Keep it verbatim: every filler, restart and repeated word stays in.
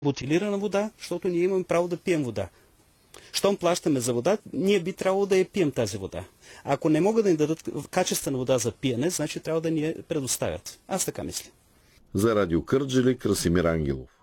бутилирана вода, защото ние имаме право да пием вода. Щом плащаме за вода, ние би трябвало да я пием тази вода. Ако не могат да ни дадат качествена вода за пиене, значи трябва да ни я предоставят. Аз така мисля. За Радио Кърджали, Красимир Ангелов.